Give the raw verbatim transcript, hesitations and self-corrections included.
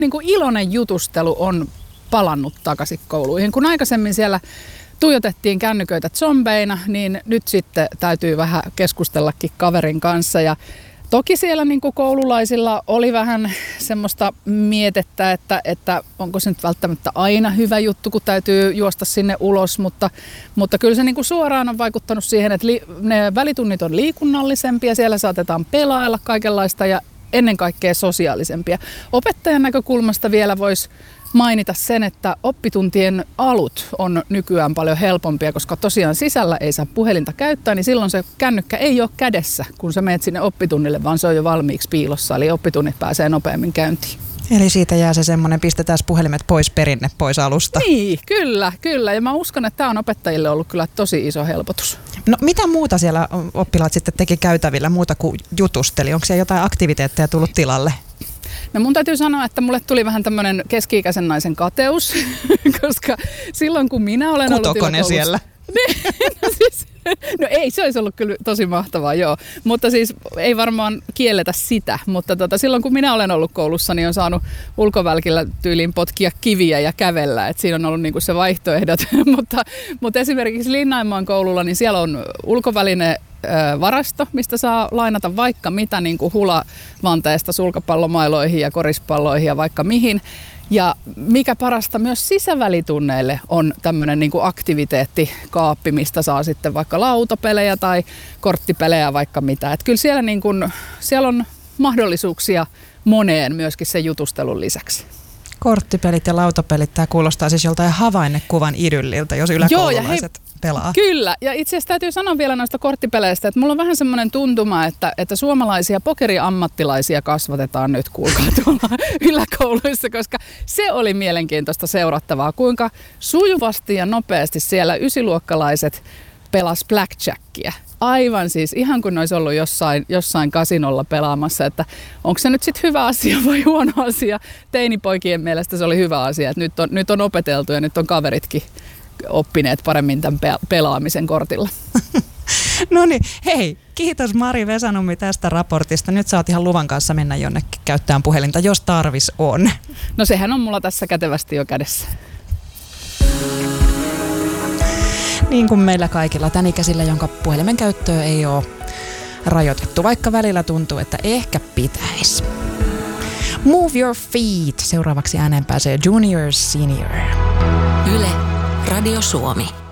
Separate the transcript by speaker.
Speaker 1: niin kuin iloinen jutustelu on palannut takaisin kouluihin. Kun aikaisemmin siellä tuijotettiin kännyköitä zombeina, niin nyt sitten täytyy vähän keskustellakin kaverin kanssa. Ja toki siellä niin kuin koululaisilla oli vähän semmoista mietettä, että, että onko se nyt välttämättä aina hyvä juttu, kun täytyy juosta sinne ulos, mutta, mutta kyllä se niin kuin suoraan on vaikuttanut siihen, että li, ne välitunnit on liikunnallisempia, siellä saatetaan pelailla kaikenlaista ja ennen kaikkea sosiaalisempia. Opettajan näkökulmasta vielä voisi mainita sen, että oppituntien alut on nykyään paljon helpompia, koska tosiaan sisällä ei saa puhelinta käyttää, niin silloin se kännykkä ei ole kädessä, kun sä menet sinne oppitunnille, vaan se on jo valmiiksi piilossa, eli oppitunnit pääsee nopeammin käyntiin.
Speaker 2: Eli siitä jää se semmoinen, pistetään puhelimet pois perinne, pois alusta.
Speaker 1: Niin, kyllä, kyllä. Ja mä uskon, että tämä on opettajille ollut kyllä tosi iso helpotus.
Speaker 2: No mitä muuta siellä oppilaat sitten teki käytävillä, muuta kuin jutusteli? Onko siellä jotain aktiviteetteja tullut tilalle?
Speaker 1: No mun täytyy sanoa, että mulle tuli vähän tämmöinen keski-ikäisen naisen kateus, koska silloin kun minä olen ollut
Speaker 2: Kutoko siellä?
Speaker 1: no, siis, no ei, se olisi ollut kyllä tosi mahtavaa, joo. Mutta siis ei varmaan kielletä sitä, mutta tota, silloin kun minä olen ollut koulussa, niin on saanut ulkovälkillä tyyliin potkia kiviä ja kävellä. Et siinä on ollut niinku se vaihtoehdot, mutta, mutta esimerkiksi Linnainmaan koululla, niin siellä on ulkoväline varasto, mistä saa lainata vaikka mitä niin kuin hulavanteesta sulkapallomailoihin ja korispalloihin ja vaikka mihin. Ja mikä parasta, myös sisävälitunneille on tämmöinen niin kuin aktiviteettikaappi, mistä saa sitten vaikka lautapelejä tai korttipelejä vaikka mitä. Et kyllä siellä, niin kuin, siellä on mahdollisuuksia moneen myöskin sen jutustelun lisäksi.
Speaker 2: Korttipelit ja lautapelit, tämä kuulostaa siis joltain havainnekuvan idylliltä, jos yläkoululaiset pelaa.
Speaker 1: Kyllä, ja itse asiassa täytyy sanoa vielä noista korttipeleistä, että mulla on vähän semmoinen tuntuma, että, että suomalaisia pokeriammattilaisia kasvatetaan nyt, kuulkaa tuolla yläkouluissa, koska se oli mielenkiintoista seurattavaa, kuinka sujuvasti ja nopeasti siellä ysiluokkalaiset pelas blackjackia. Aivan siis, ihan kun ne olisi ollut jossain, jossain kasinolla pelaamassa, että onko se nyt sitten hyvä asia vai huono asia. Teinipoikien mielestä se oli hyvä asia, että nyt on, nyt on opeteltu ja nyt on kaveritkin oppineet paremmin tämän pe- pelaamisen kortilla.
Speaker 2: No niin, hei, kiitos Mari Vesanummi tästä raportista. Nyt saat ihan luvan kanssa mennä jonnekin käyttämään puhelinta, jos tarvis on.
Speaker 1: No sehän on mulla tässä kätevästi jo kädessä.
Speaker 2: Niin kuin meillä kaikilla tämän ikäisillä, jonka puhelimen käyttöä ei ole rajoitettu, vaikka välillä tuntuu, että ehkä pitäisi. Move your feet. Seuraavaksi ääneen pääsee Junior Senior.
Speaker 3: Yle, Radio Suomi.